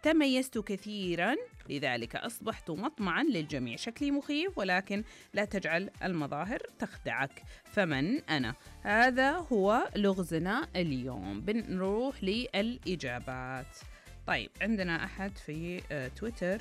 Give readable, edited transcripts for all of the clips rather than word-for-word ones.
تميزت كثيرا لذلك أصبحت مطمعا للجميع، شكلي مخيف ولكن لا تجعل المظاهر تخدعك. فمن أنا؟ هذا هو لغزنا اليوم. بنروح للإجابات. طيب عندنا أحد في تويتر.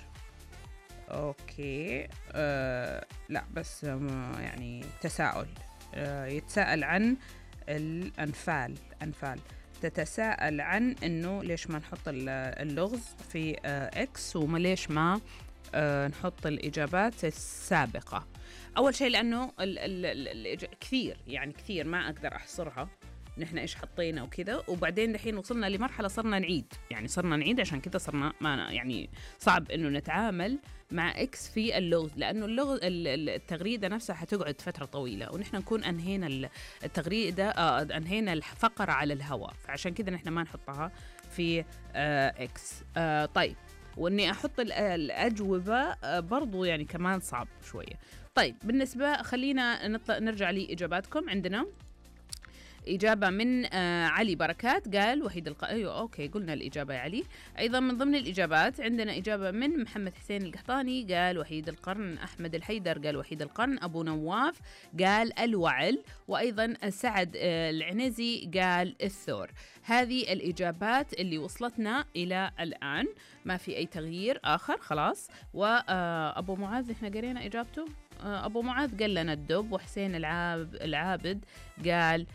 أوكي لا بس يعني تساؤل، يتساءل عن الأنفال. تتساءل عن إنه ليش ما نحط اللغز في إكس وما ليش ما نحط الإجابات السابقة. أول شيء لأنه كثير ما أقدر أحصرها نحن إيش حطينا وكذا، وبعدين دحين وصلنا لمرحلة صرنا نعيد عشان كذا صرنا ما يعني صعب إنه نتعامل مع إكس في اللغز، لأنه التغريدة نفسها حتقعد فترة طويلة ونحن نكون أنهينا التغريدة أنهينا الفقرة على الهواء، فعشان كذا نحن ما نحطها في إكس. طيب وإني أحط الأجوبة برضو يعني كمان صعب شوية. طيب بالنسبة خلينا نرجع لإجاباتكم. عندنا إجابة من علي بركات قال وحيد أيوة أوكي قلنا الإجابة يا علي. أيضا من ضمن الإجابات عندنا إجابة من محمد حسين القحطاني قال وحيد القرن. أحمد الحيدر قال وحيد القرن. أبو نواف قال الوعل. وأيضا سعد العنزي قال الثور. هذه الإجابات اللي وصلتنا إلى الآن، ما في أي تغيير آخر خلاص. وأبو معاذ إحنا قرينا إجابته. أبو معاذ قال لنا الدب. وحسين العابد قال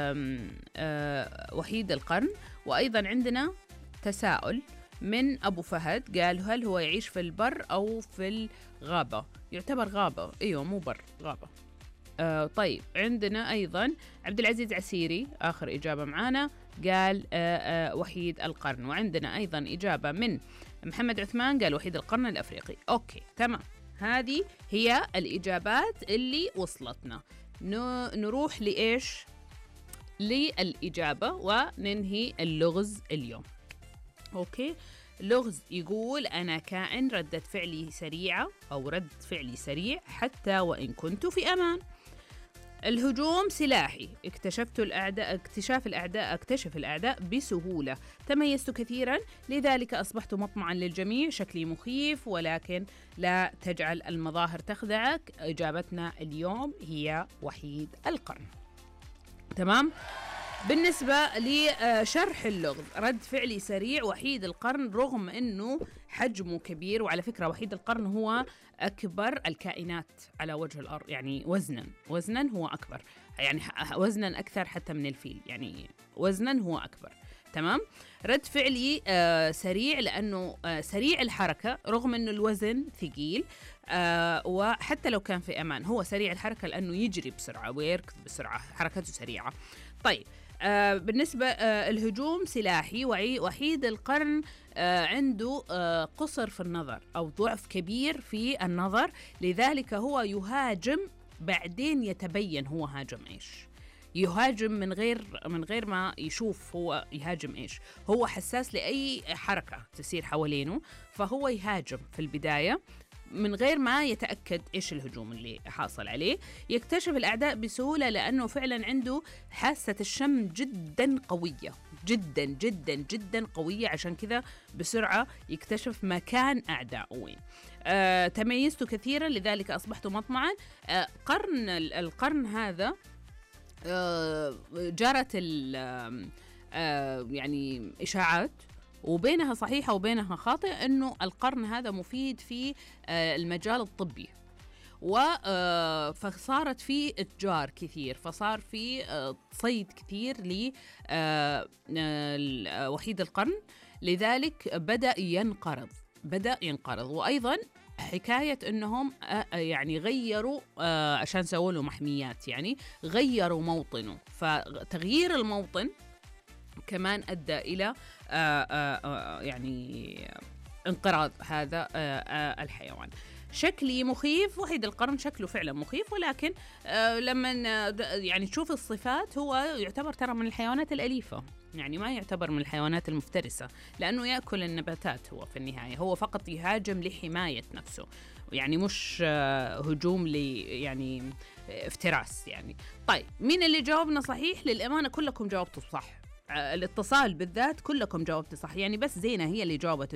وحيد القرن. وأيضا عندنا تساؤل من أبو فهد قال هل هو يعيش في البر أو في الغابة؟ يعتبر غابة، أيوة مو بر، غابة. طيب عندنا أيضا عبد العزيز عسيري آخر إجابة معانا قال وحيد القرن. وعندنا أيضا إجابة من محمد عثمان قال وحيد القرن الأفريقي. أوكي تمام، هذه هي الإجابات اللي وصلتنا. نروح لإيش؟ للإجابة وننهي اللغز اليوم. أوكي، لغز يقول أنا كائن ردة فعلي سريعة أو رد فعلي سريع حتى وإن كنت في أمان. الهجوم سلاحي. اكتشف الأعداء بسهولة. تميزت كثيرا لذلك أصبحت مطمعا للجميع. شكلي مخيف ولكن لا تجعل المظاهر تخدعك. إجابتنا اليوم هي وحيد القرن. تمام. بالنسبة لشرح اللغز، رد فعلي سريع وحيد القرن رغم أنه حجمه كبير، وعلى فكرة وحيد القرن هو أكبر الكائنات على وجه الأرض، يعني وزنا هو أكبر، يعني وزنا أكثر حتى من الفيل، يعني وزنا هو أكبر. تمام. رد فعلي سريع لأنه سريع الحركة رغم أنه الوزن ثقيل، وحتى لو كان في أمان هو سريع الحركة لأنه يجري بسرعة ويركض بسرعة، حركته سريعة. طيب بالنسبة الهجوم سلاحي. وحيد القرن عنده قصر في النظر أو ضعف كبير في النظر، لذلك هو يهاجم بعدين يتبين هو هاجم إيش. يهاجم من غير ما يشوف هو يهاجم إيش. هو حساس لأي حركة تصير حوالينه، فهو يهاجم في البداية من غير ما يتأكد إيش الهجوم اللي حاصل عليه. يكتشف الأعداء بسهولة لأنه فعلا عنده حاسة الشم جدا قوية، جدا جدا جدا قوية، عشان كذا بسرعة يكتشف مكان أعدائه وين. تميزت كثيرا لذلك أصبحت مطمعا. القرن هذا جرت يعني إشاعات وبينها صحيحة وبينها خاطئة أنه القرن هذا مفيد في المجال الطبي، فصارت فيه إتجار كثير، فصار فيه صيد كثير لوحيد القرن، لذلك بدأ ينقرض. وأيضا حكاية أنهم يعني غيروا عشان سووا له محميات، يعني غيروا موطنه، فتغيير الموطن كمان أدى إلى يعني انقراض هذا الحيوان. شكلي مخيف. وحيد القرن شكله فعلا مخيف، ولكن لما يعني تشوف الصفات هو يعتبر ترى من الحيوانات الأليفة، يعني ما يعتبر من الحيوانات المفترسة، لأنه يأكل النباتات. هو في النهاية هو فقط يهاجم لحماية نفسه، يعني مش هجوم يعني افتراس يعني. طيب مين اللي جاوبنا صحيح؟ للأمانة كلكم جاوبتوا صح. الاتصال بالذات كلكم جاوبتوا صح، يعني بس زينة هي اللي جاوبت